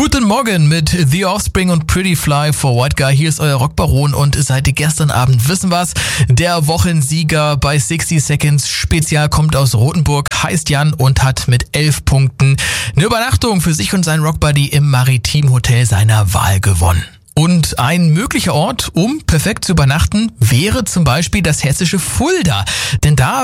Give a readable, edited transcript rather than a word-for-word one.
Guten Morgen mit The Offspring und Pretty Fly for White Guy. Hier ist euer Rockbaron und seit gestern Abend wissen wir's. Der Wochensieger bei 60 Seconds Spezial kommt aus Rothenburg, heißt Jan und hat mit 11 Punkten eine Übernachtung für sich und seinen Rockbuddy im Maritim-Hotel seiner Wahl gewonnen. Und ein möglicher Ort, um perfekt zu übernachten, wäre zum Beispiel das hessische Fulda. Denn da